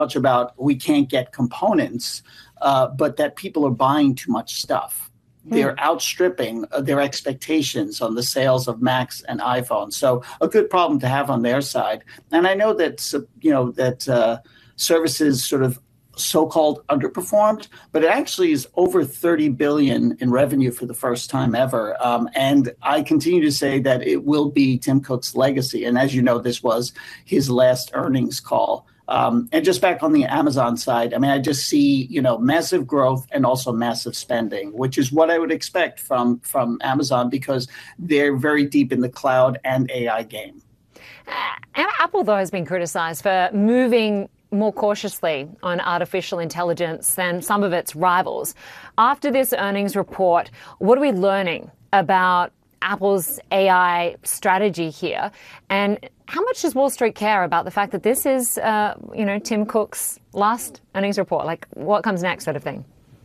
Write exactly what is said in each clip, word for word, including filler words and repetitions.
much about we can't get components, uh, but that people are buying too much stuff. They're outstripping their expectations on the sales of Macs and iPhones. So a good problem to have on their side. And I know that, you know, that uh, services sort of so-called underperformed, but it actually is over thirty billion dollars in revenue for the first time ever. Um, and I continue to say that it will be Tim Cook's legacy. And as you know, this was his last earnings call. Um, and just back on the Amazon side, I mean, I just see, you know, massive growth and also massive spending, which is what I would expect from, from Amazon because they're very deep in the cloud and A I game. Uh, Apple, though, has been criticized for moving more cautiously on artificial intelligence than some of its rivals. After this earnings report, what are we learning about Apple's A I strategy here? And how much does Wall Street care about the fact that this is, uh, you know, Tim Cook's last earnings report? Like, what comes next sort of thing?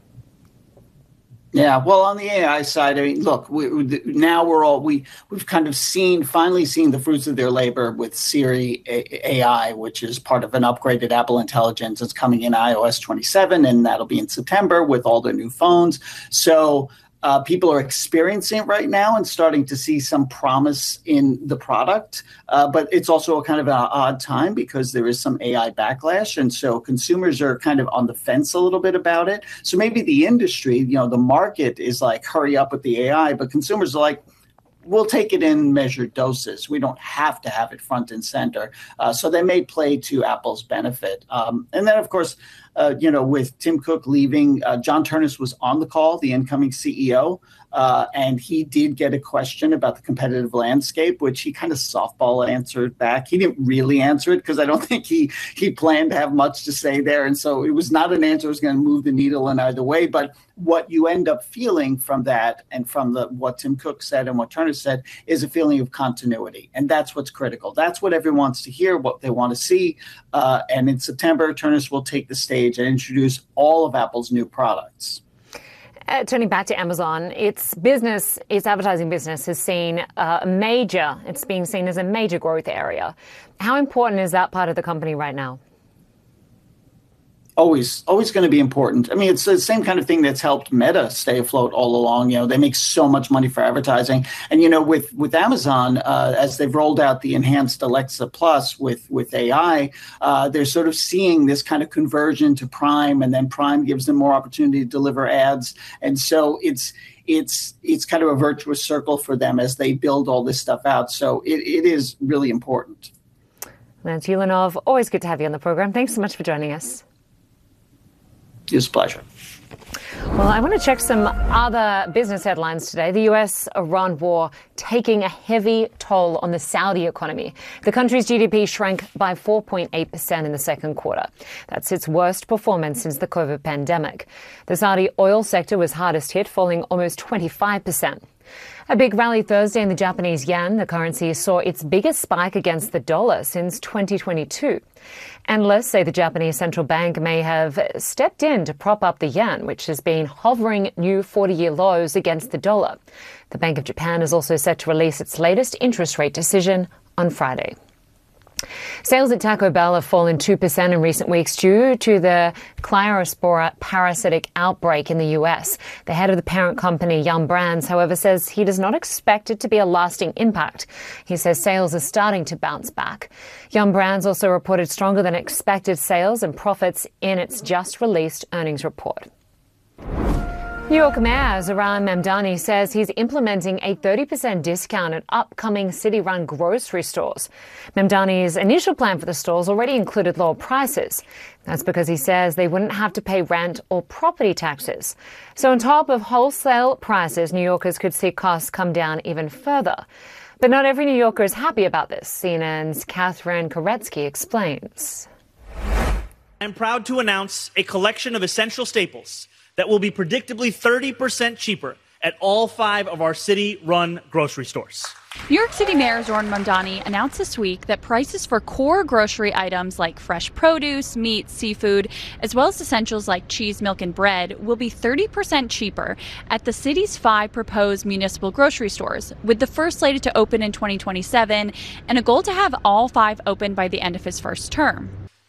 Yeah, well, on the A I side, I mean, look, we, we, now we're all, we, we've kind of seen, finally seen the fruits of their labor with Siri A I, which is part of an upgraded Apple Intelligence. It's coming in i O S twenty-seven, and that'll be in September with all their new phones. So Uh, people are experiencing it right now and starting to see some promise in the product. Uh, but it's also a kind of an odd time because there is some A I backlash. And so consumers are kind of on the fence a little bit about it. So maybe the industry, you know, the market is like, hurry up with the A I. But consumers are like, we'll take it in measured doses. We don't have to have it front and center. Uh, so they may play to Apple's benefit. Um, and then, of course, uh, you know, with Tim Cook leaving, uh, John Ternus was on the call, the incoming C E O, uh, and he did get a question about the competitive landscape, which he kind of softball answered back. He didn't really answer it because I don't think he he planned to have much to say there. And so it was not an answer that was going to move the needle in either way. But what you end up feeling from that and from the what Tim Cook said and what Turner said is a feeling of continuity. And that's what's critical. That's what everyone wants to hear, what they want to see. Uh, and in September, Ternus will take the stage and introduce all of Apple's new products. Uh, turning back to Amazon, its business, its advertising business has seen uh, a major, it's being seen as a major growth area. How important is that part of the company right now? Always, always going to be important. I mean, it's the same kind of thing that's helped Meta stay afloat all along. You know, they make so much money for advertising. And, you know, with, with Amazon, uh, as they've rolled out the enhanced Alexa Plus with, with A I, uh, they're sort of seeing this kind of conversion to Prime, and then Prime gives them more opportunity to deliver ads. And so it's it's it's kind of a virtuous circle for them as they build all this stuff out. So it, it is really important. Lance Ulanov, always good to have you on the program. Thanks so much for joining us. It's a pleasure. Well, I want to check some other business headlines today. The U S-Iran war taking a heavy toll on the Saudi economy. The country's G D P shrank by four point eight percent in the second quarter. That's its worst performance since the COVID pandemic. The Saudi oil sector was hardest hit, falling almost twenty-five percent. A big rally Thursday in the Japanese yen. The currency saw its biggest spike against the dollar since twenty twenty-two. Analysts say the Japanese central bank may have stepped in to prop up the yen, which has been hovering new forty-year lows against the dollar. The Bank of Japan is also set to release its latest interest rate decision on Friday. Sales at Taco Bell have fallen two percent in recent weeks due to the Cryopspora parasitic outbreak in the U S. The head of the parent company, Yum Brands, however, says he does not expect it to be a lasting impact. He says sales are starting to bounce back. Yum Brands also reported stronger than expected sales and profits in its just released earnings report. New York Mayor Zohran Mamdani says he's implementing a thirty percent discount at upcoming city-run grocery stores. Mamdani's initial plan for the stores already included lower prices. That's because he says they wouldn't have to pay rent or property taxes. So on top of wholesale prices, New Yorkers could see costs come down even further. But not every New Yorker is happy about this. C N N's Catherine Koretsky explains. I'm proud to announce a collection of essential staples that will be predictably thirty percent cheaper at all five of our city-run grocery stores. New York City Mayor Zohran Mamdani announced this week that prices for core grocery items like fresh produce, meat, seafood, as well as essentials like cheese, milk, and bread will be thirty percent cheaper at the city's five proposed municipal grocery stores, with the first slated to open in twenty twenty-seven and a goal to have all five open by the end of his first term.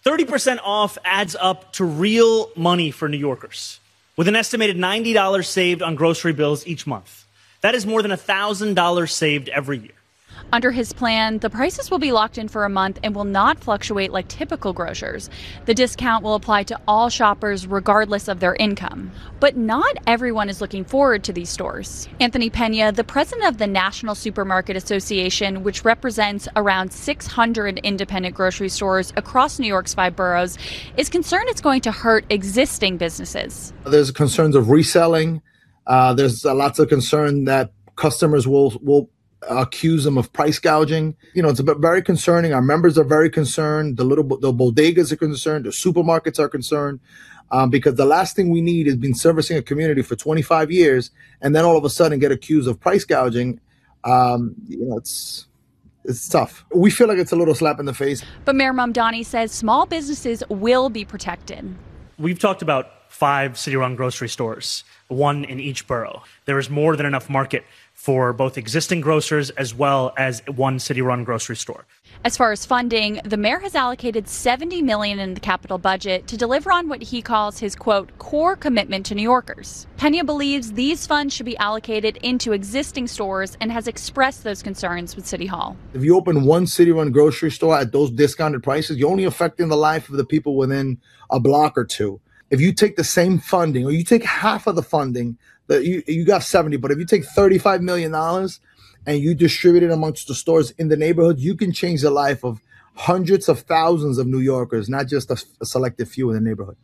thirty percent off adds up to real money for New Yorkers, with an estimated ninety dollars saved on grocery bills each month. That is more than one thousand dollars saved every year. Under his plan, the prices will be locked in for a month and will not fluctuate like typical grocers. The discount will apply to all shoppers regardless of their income. But not everyone is looking forward to these stores. Anthony Pena, the president of the National Supermarket Association, which represents around six hundred independent grocery stores across New York's five boroughs, is concerned it's going to hurt existing businesses. There's concerns of reselling. Uh, there's uh, lots of concern that customers will will accuse them of price gouging. You know, it's a bit very concerning. Our members are very concerned. The little the bodegas are concerned. The supermarkets are concerned um, because the last thing we need is been servicing a community for twenty-five years and then all of a sudden get accused of price gouging. Um, you know, it's it's tough. We feel like it's a little slap in the face. But Mayor Mamdani says small businesses will be protected. We've talked about five city-run grocery stores, one in each borough. There is more than enough market for both existing grocers as well as one city-run grocery store. As far as funding, the mayor has allocated seventy million dollars in the capital budget to deliver on what he calls his, quote, core commitment to New Yorkers. Pena believes these funds should be allocated into existing stores and has expressed those concerns with City Hall. If you open one city-run grocery store at those discounted prices, you're only affecting the life of the people within a block or two. If you take the same funding, or you take half of the funding, that you, you got seventy, but if you take thirty-five million dollars and you distribute it amongst the stores in the neighborhood, you can change the life of hundreds of thousands of New Yorkers, not just a, a selected few in the neighborhood.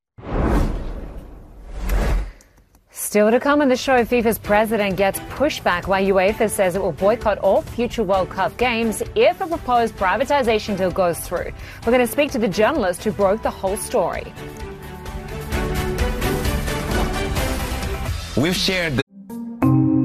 Still to come on the show, FIFA's president gets pushback while UEFA says it will boycott all future World Cup games if a proposed privatization deal goes through. We're going to speak to the journalist who broke the whole story. We've shared